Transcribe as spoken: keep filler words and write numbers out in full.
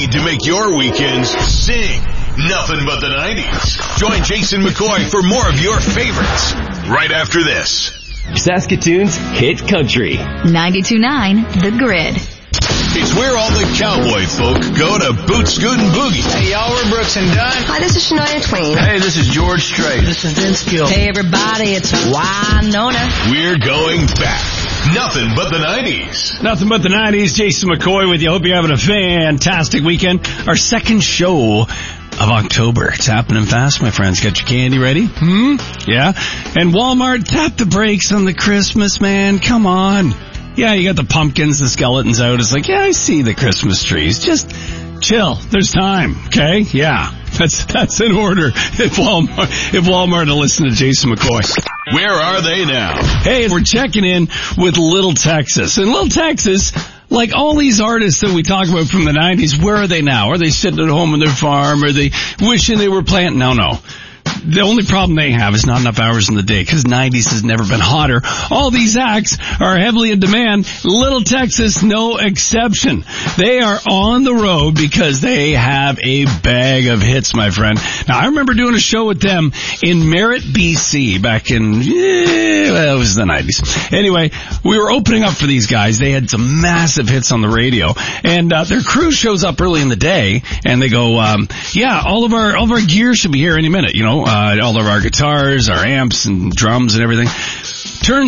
guaranteed to make your weekends sing. Nothing but the nineties. Join Jason McCoy for more of your favorites right after this. Saskatoon's Hit Country. ninety-two point nine The Grid. It's where all the cowboy folk go to boot, scoot, and boogie. Hey, y'all, we're Brooks and Dunn. Hi, this is Shania Twain. Hey, this is George Strait. This is Vince Gill. Hey, everybody, it's Wynonna. We're going back. Nothing but the nineties. Nothing but the nineties. Jason McCoy with you. Hope you're having a fantastic weekend. Our second show of October. It's happening fast, my friends. Got your candy ready? Hmm? Yeah? And Walmart, tap the brakes on the Christmas, man. Come on. Yeah, you got the pumpkins, the skeletons out. It's like, yeah, I see the Christmas trees. Just chill. There's time, okay? Yeah. That's that's in order if Walmart, if Walmart will listen to Jason McCoy. Where are they now? Hey, we're checking in with Little Texas. And Little Texas, like all these artists that we talk about from the nineties, where are they now? Are they sitting at home on their farm? Are they wishing they were planting? No, no. The only problem they have is not enough hours in the day, because nineties has never been hotter. All these acts are heavily in demand. Little Texas, no exception. They are on the road because they have a bag of hits, my friend. Now, I remember doing a show with them in Merritt, B C back in, yeah, well, it was the nineties. Anyway, we were opening up for these guys. They had some massive hits on the radio, and uh, their crew shows up early in the day, and they go, um, yeah, all of our all of our gear should be here any minute, you know. Uh, all of our guitars, our amps and drums and everything. Turns